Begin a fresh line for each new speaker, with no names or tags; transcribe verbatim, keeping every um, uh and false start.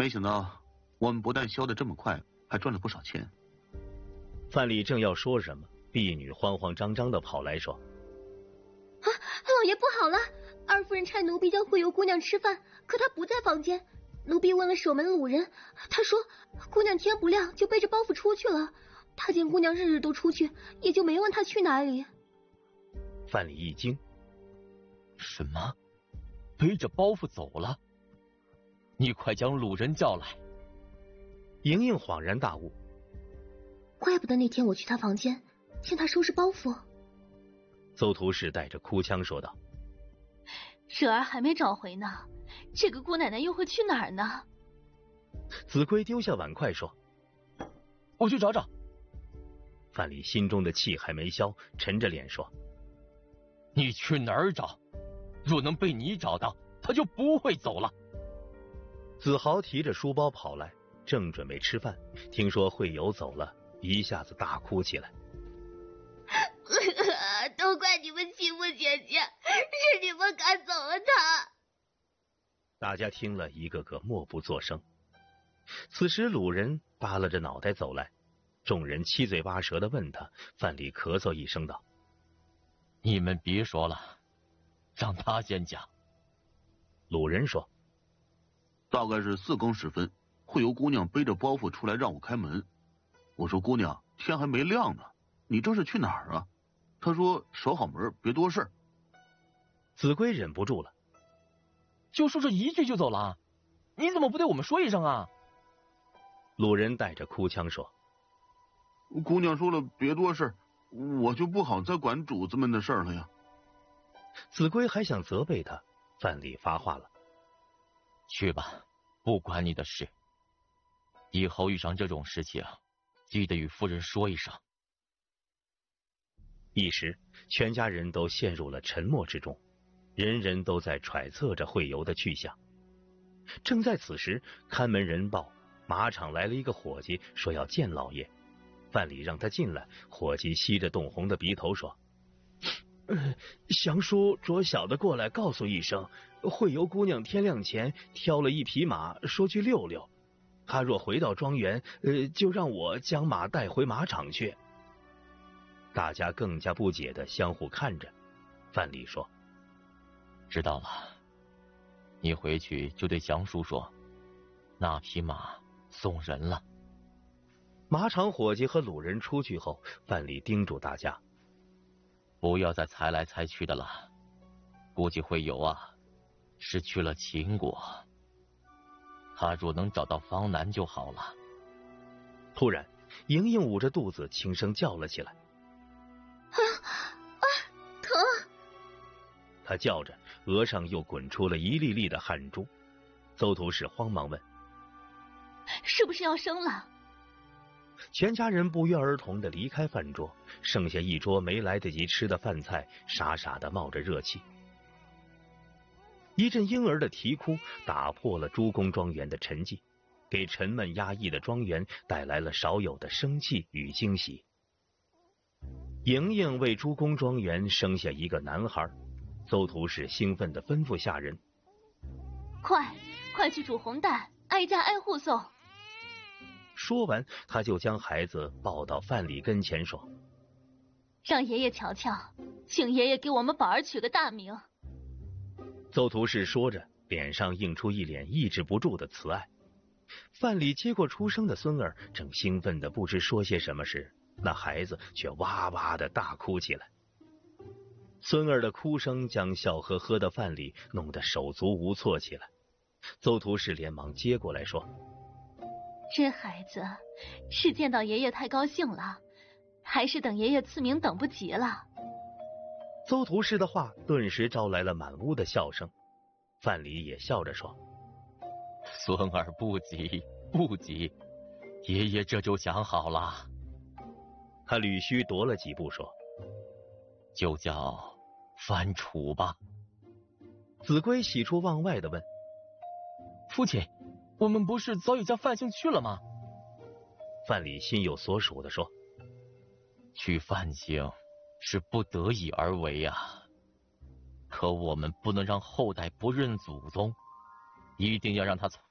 没想到我们不但消得这么快，还赚了不少钱。
范蠡正要说什么，婢女慌慌张张的跑来说：“
啊，老爷不好了！二夫人差奴婢叫惠游姑娘吃饭，可她不在房间。奴婢问了守门鲁人，他说姑娘天不亮就背着包袱出去了。他见姑娘日日都出去，也就没问她去哪里。”
范蠡一惊：“
什么？背着包袱走了？你快将鲁人叫来。”
莹莹恍然大悟：“
怪不得那天我去他房间，见他收拾包袱。”
邹图氏带着哭腔说道：“
惹儿还没找回呢，这个姑奶奶又会去哪儿呢？”
子规丢下碗筷说：“
我去找找。”
范蠡心中的气还没消，沉着脸说：“
你去哪儿找？若能被你找到，他就不会走了。”
子豪提着书包跑来，正准备吃饭，听说惠游走了，一下子大哭起来。
都怪你们欺负姐姐，是你们赶走了她。
大家听了一个个默不作声。此时鲁人耷拉着脑袋走来，众人七嘴八舌的问他，范蠡咳嗽一声道：“
你们别说了，让他先讲。”
鲁人说：“
大概是四更时分，惠游姑娘背着包袱出来让我开门。我说姑娘，天还没亮呢，你这是去哪儿啊？她说守好门，别多事。”
子规忍不住了：“
就说这一句就走了？你怎么不对我们说一声啊？”
鲁人带着哭腔说：“
姑娘说了别多事，我就不好再管主子们的事了呀。”
子规还想责备他，范蠡发话了：“
去吧，不关你的事。以后遇上这种事情，记得与夫人说一声。”
一时，全家人都陷入了沉默之中，人人都在揣测着惠游的去向。正在此时，看门人报马场来了一个伙计，说要见老爷。范蠡让他进来，伙计吸着冻红的鼻头说：“呃、降叔着小的过来告诉一声，惠游姑娘天亮前挑了一匹马，说去溜溜。她若回到庄园，呃，就让我将马带回马场去。”大家更加不解的相互看着。范蠡说：“
知道了，你回去就对降叔说，那匹马送人了。”
马场伙计和鲁人出去后，范蠡叮嘱大家：“
不要再猜来猜去的了，估计惠游啊是去了秦国，他若能找到方南就好了。”
突然，莹莹捂着肚子轻声叫了起来：“
啊啊，疼！”
她叫着，额上又滚出了一粒粒的汗珠。邹图氏慌忙问：“
是不是要生了？”
全家人不约而同的离开饭桌，剩下一桌没来得及吃的饭菜，傻傻的冒着热气。一阵婴儿的啼哭打破了朱公庄园的沉寂，给沉闷压抑的庄园带来了少有的生气与惊喜。莹莹为朱公庄园生下一个男孩，邹图氏兴奋的吩咐下人：“
快快去煮红蛋，挨家挨户送。”
说完，他就将孩子抱到范蠡跟前说：“
让爷爷瞧瞧，请爷爷给我们宝儿取个大名。”
邹图氏说着，脸上映出一脸抑制不住的慈爱。范蠡接过出生的孙儿，正兴奋的不知说些什么时，那孩子却哇哇的大哭起来。孙儿的哭声将笑呵呵的范蠡弄得手足无措起来。邹图氏连忙接过来说：“
这孩子是见到爷爷太高兴了，还是等爷爷赐名等不及了？”
邹图氏的话顿时招来了满屋的笑声。范蠡也笑着说：“
孙儿不急不急，爷爷这就想好了。”
他捋须踱了几步说：“
就叫范楚吧。”
子规喜出望外的问：“
父亲，我们不是早已叫范姓去了吗？”
范蠡心有所属的说：“
去范姓是不得已而为啊，可我们不能让后代不认祖宗，一定要让他